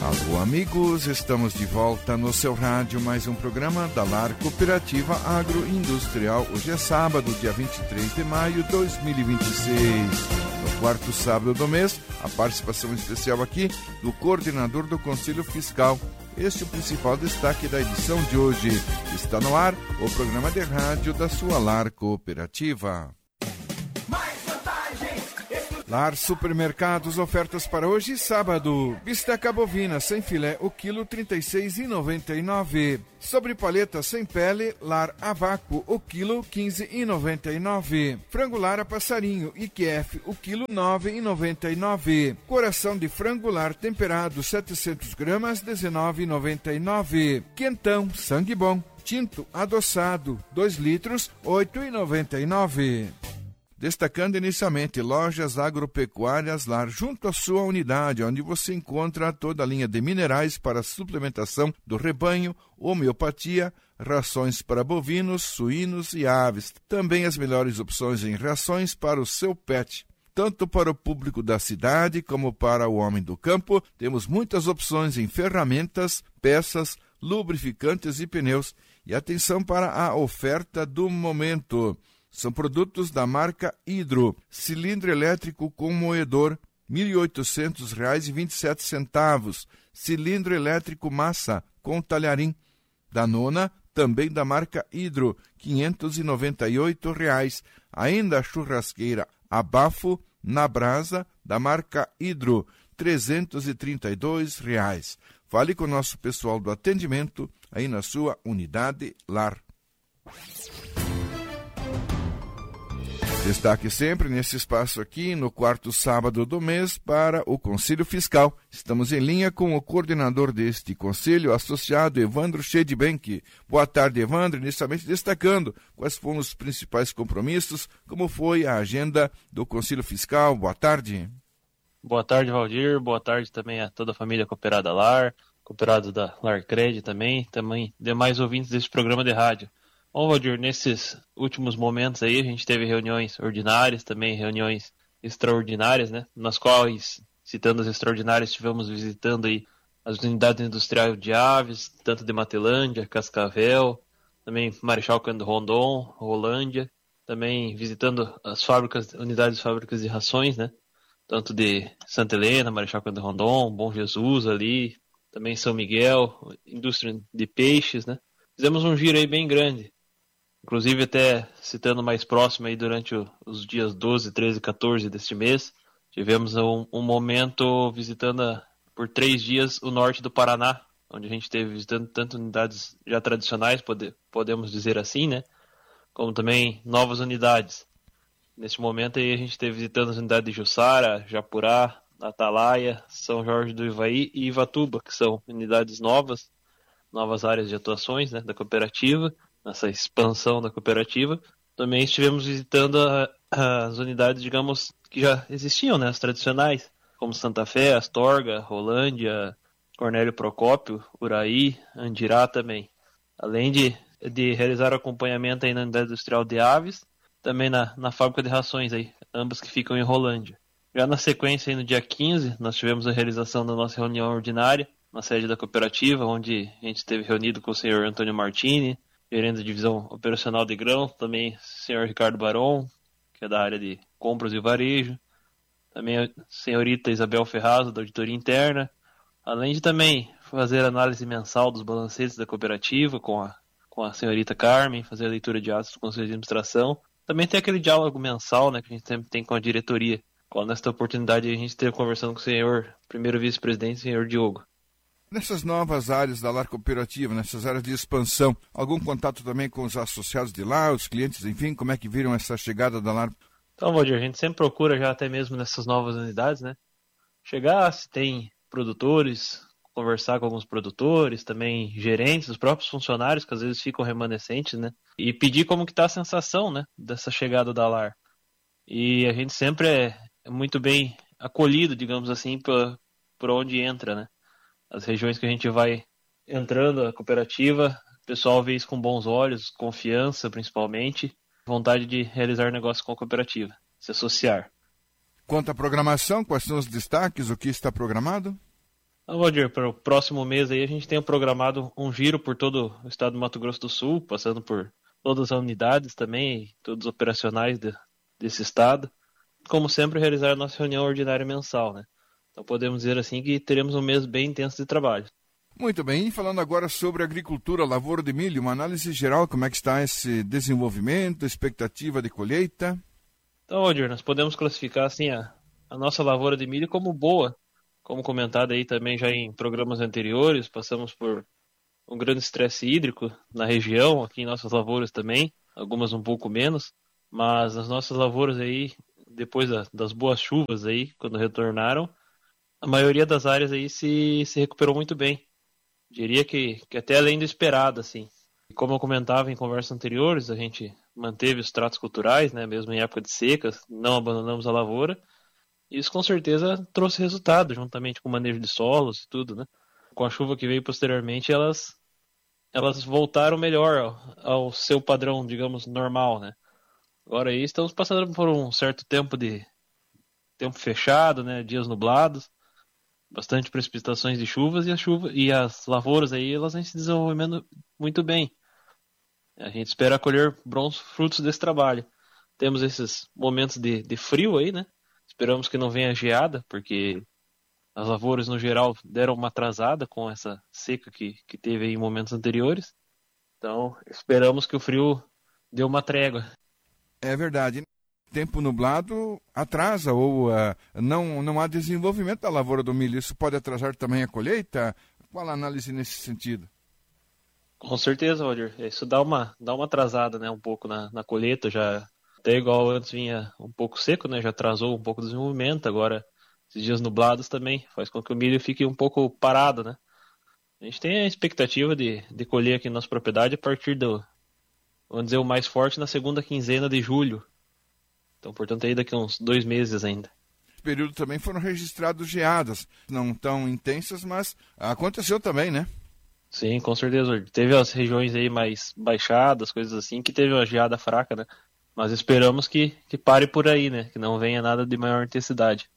Alô, amigos, estamos de volta no seu rádio, mais um programa da LAR Cooperativa Agroindustrial. Hoje é sábado, dia 23 de maio de 2026. No quarto sábado do mês, a participação especial aqui do coordenador do Conselho Fiscal. Este é o principal destaque da edição de hoje. Está no ar o programa de rádio da sua LAR Cooperativa. LAR Supermercados, ofertas para hoje, sábado. Bisteca bovina sem filé, o quilo R$ 36,99. Sobre paleta sem pele, LAR a vácuo, o quilo R$ 15,99. Frango lar a passarinho, IQF, o quilo R$ 9,99. Coração de frango lar temperado, 700 gramas, R$ 19,99. Quentão, sangue bom, tinto, adoçado, 2 litros, R$ 8,99. Destacando inicialmente lojas agropecuárias LAR, junto à sua unidade, onde você encontra toda a linha de minerais para suplementação do rebanho, homeopatia, rações para bovinos, suínos e aves. Também as melhores opções em rações para o seu pet. Tanto para o público da cidade como para o homem do campo, temos muitas opções em ferramentas, peças, lubrificantes e pneus. E atenção para a oferta do momento. São produtos da marca Hidro, cilindro elétrico com moedor, R$ 1.800,27. Cilindro elétrico massa com talharim. Danona, também da marca Hidro, R$ 598,00. Ainda a churrasqueira Abafo na brasa da marca Hidro, R$ 332,00. Fale com o nosso pessoal do atendimento aí na sua unidade LAR. Destaque sempre nesse espaço aqui no quarto sábado do mês para o Conselho Fiscal. Estamos em linha com o coordenador deste conselho, associado Evandro Schedbank. Boa tarde, Evandro. Inicialmente destacando quais foram os principais compromissos, como foi a agenda do Conselho Fiscal. Boa tarde. Boa tarde, Valdir. Boa tarde também a toda a família Cooperada LAR, cooperados da LARcred também demais ouvintes desse programa de rádio. Bom, Valdir, nesses últimos momentos aí a gente teve reuniões ordinárias, também reuniões extraordinárias, né? Nas quais, citando as extraordinárias, estivemos visitando aí as unidades industriais de aves, tanto de Matelândia, Cascavel, também Marechal Cândido Rondon, Rolândia, também visitando as unidades de fábricas de rações, né? Tanto de Santa Helena, Marechal Cândido Rondon, Bom Jesus ali, também São Miguel, indústria de peixes, né? Fizemos um giro aí bem grande. Inclusive, até citando mais próximo aí durante os dias 12, 13 e 14 deste mês, tivemos um momento visitando por 3 dias o norte do Paraná, onde a gente esteve visitando tanto unidades já tradicionais, podemos dizer assim, né? Como também novas unidades. Neste momento aí a gente esteve visitando as unidades de Jussara, Japurá, Atalaia, São Jorge do Ivaí e Ivatuba, que são unidades novas áreas de atuações, né, da cooperativa, nessa expansão da cooperativa. Também estivemos visitando as unidades, digamos, que já existiam, né, as tradicionais, como Santa Fé, Astorga, Rolândia, Cornélio Procópio, Uraí, Andirá também. Além de realizar o acompanhamento aí na unidade industrial de aves, também na fábrica de rações, aí, ambas que ficam em Rolândia. Já na sequência, aí, no dia 15, nós tivemos a realização da nossa reunião ordinária, na sede da cooperativa, onde a gente esteve reunido com o senhor Antônio Martini, gerente da divisão operacional de grão, também o senhor Ricardo Baron, que é da área de compras e varejo, também a senhorita Isabel Ferraz, da auditoria interna, além de também fazer a análise mensal dos balancetes da cooperativa com a senhorita Carmen, fazer a leitura de atos do Conselho de Administração. Também tem aquele diálogo mensal, né, que a gente sempre tem com a diretoria, qual nesta oportunidade a gente esteve conversando com o senhor primeiro vice-presidente, o senhor Diogo. Nessas novas áreas da LAR Cooperativa, nessas áreas de expansão, algum contato também com os associados de lá, os clientes, enfim, como é que viram essa chegada da LAR? Então, Valdir, a gente sempre procura já até mesmo nessas novas unidades, né? Chegar, se tem produtores, conversar com alguns produtores, também gerentes, os próprios funcionários, que às vezes ficam remanescentes, né? E pedir como que tá a sensação, né, dessa chegada da LAR. E a gente sempre é muito bem acolhido, digamos assim, por onde entra, né? As regiões que a gente vai entrando, a cooperativa, o pessoal vê isso com bons olhos, confiança principalmente, vontade de realizar negócio com a cooperativa, se associar. Quanto à programação, quais são os destaques, o que está programado? Valdir, para o próximo mês aí a gente tem programado um giro por todo o estado do Mato Grosso do Sul, passando por todas as unidades também, todos os operacionais desse estado. Como sempre, realizar a nossa reunião ordinária mensal, né? Então podemos dizer assim que teremos um mês bem intenso de trabalho. Muito bem, e falando agora sobre agricultura, lavoura de milho, uma análise geral, como é que está esse desenvolvimento, expectativa de colheita? Então, Valdir, nós podemos classificar assim a nossa lavoura de milho como boa, como comentado aí também já em programas anteriores. Passamos por um grande estresse hídrico na região, aqui em nossas lavouras também, algumas um pouco menos, mas as nossas lavouras aí, depois das boas chuvas aí, quando retornaram, a maioria das áreas aí se recuperou muito bem. Diria que até além do esperado, assim. Como eu comentava em conversas anteriores, a gente manteve os tratos culturais, né, mesmo em época de secas, não abandonamos a lavoura. Isso com certeza trouxe resultado, juntamente com o manejo de solos e tudo, né? Com a chuva que veio posteriormente, elas voltaram melhor ao seu padrão, digamos, normal, né? Agora aí estamos passando por um certo tempo fechado, né? Dias nublados, bastante precipitações de chuvas e as lavouras aí elas vêm se desenvolvendo muito bem. A gente espera colher bons frutos desse trabalho. Temos esses momentos de frio aí, né? Esperamos que não venha geada, porque as lavouras no geral deram uma atrasada com essa seca que teve aí em momentos anteriores. Então esperamos que o frio dê uma trégua. É verdade. Tempo nublado atrasa ou não há desenvolvimento da lavoura do milho. Isso pode atrasar também a colheita? Qual a análise nesse sentido? Com certeza, Valdir. Isso dá uma atrasada, né, um pouco na colheita. Já até igual antes vinha um pouco seco, né, já atrasou um pouco o desenvolvimento. Agora, esses dias nublados também faz com que o milho fique um pouco parado, né? A gente tem a expectativa de colher aqui na nossa propriedade a partir vamos dizer, o mais forte na segunda quinzena de julho. Então, portanto, aí daqui a uns 2 meses ainda. Nesse período também foram registrados geadas, não tão intensas, mas aconteceu também, né? Sim, com certeza. Teve as regiões aí mais baixadas, coisas assim, que teve uma geada fraca, né? Mas esperamos que pare por aí, né? Que não venha nada de maior intensidade.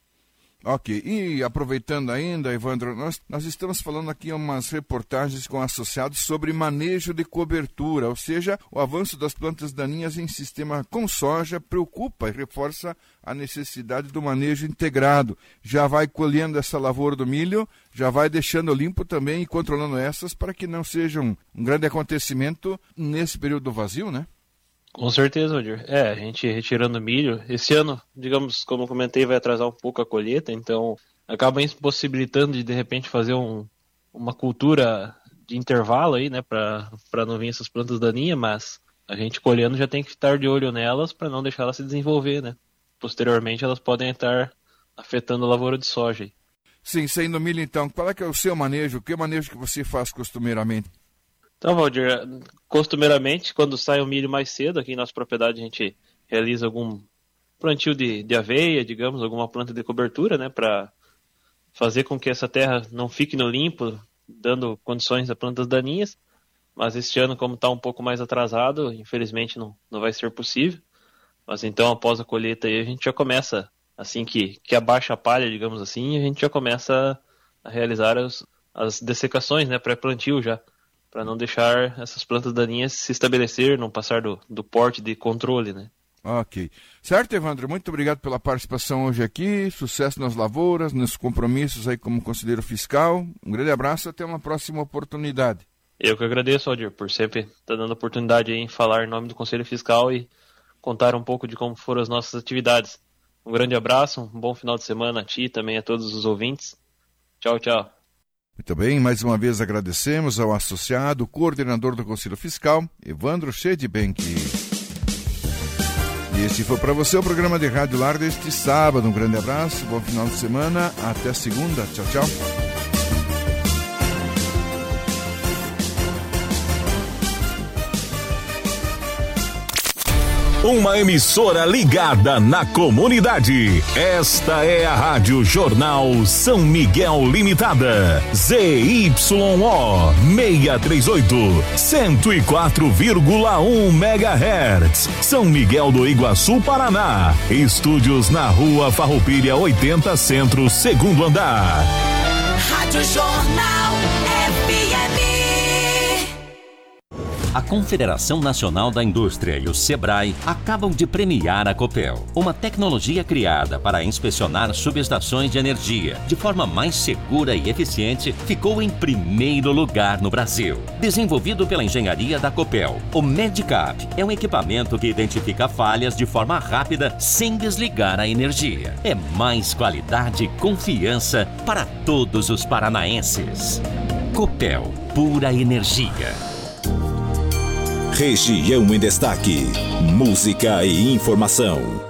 Ok, e aproveitando ainda, Evandro, nós estamos falando aqui umas reportagens com associados sobre manejo de cobertura, ou seja, o avanço das plantas daninhas em sistema com soja preocupa e reforça a necessidade do manejo integrado. Já vai colhendo essa lavoura do milho, já vai deixando limpo também e controlando essas para que não seja um grande acontecimento nesse período vazio, né? Com certeza, Valdir. A gente retirando milho, esse ano, digamos, como eu comentei, vai atrasar um pouco a colheita, então acaba impossibilitando de repente fazer uma cultura de intervalo aí, né, para não vir essas plantas daninhas, mas a gente colhendo já tem que estar de olho nelas para não deixar elas se desenvolver, né? Posteriormente elas podem estar afetando a lavoura de soja aí. Sim, saindo milho então, qual é que é o seu manejo? Que manejo que você faz costumeiramente? Então, Valdir, costumeiramente, quando sai o milho mais cedo, aqui em nossa propriedade a gente realiza algum plantio de aveia, digamos, alguma planta de cobertura, né, para fazer com que essa terra não fique no limpo, dando condições a plantas daninhas. Mas este ano, como está um pouco mais atrasado, infelizmente não vai ser possível. Mas então, após a colheita aí, a gente já começa, assim que abaixa a palha, digamos assim, a gente já começa a realizar as dessecações, né, pré-plantio já, para não deixar essas plantas daninhas se estabelecer, não passar do porte de controle, né? Ok. Certo, Evandro? Muito obrigado pela participação hoje aqui, sucesso nas lavouras, nos compromissos aí como conselheiro fiscal. Um grande abraço e até uma próxima oportunidade. Eu que agradeço, Aldir, por sempre estar dando a oportunidade aí em falar em nome do Conselho Fiscal e contar um pouco de como foram as nossas atividades. Um grande abraço, um bom final de semana a ti e também a todos os ouvintes. Tchau, tchau. Muito bem, mais uma vez agradecemos ao associado, coordenador do Conselho Fiscal, Evandro Schedbank. E este foi para você o programa de Rádio Lar deste sábado. Um grande abraço, bom final de semana, até segunda. Tchau, tchau. Uma emissora ligada na comunidade. Esta é a Rádio Jornal São Miguel Limitada. ZYO 638, 104,1 MHz. São Miguel do Iguaçu, Paraná. Estúdios na Rua Farroupilha 80 Centro, segundo andar. Rádio Jornal FM. A Confederação Nacional da Indústria e o Sebrae acabam de premiar a Copel, uma tecnologia criada para inspecionar subestações de energia de forma mais segura e eficiente, ficou em primeiro lugar no Brasil. Desenvolvido pela engenharia da Copel, o Medicap é um equipamento que identifica falhas de forma rápida sem desligar a energia. É mais qualidade e confiança para todos os paranaenses. Copel, pura energia. Região em Destaque. Música e informação.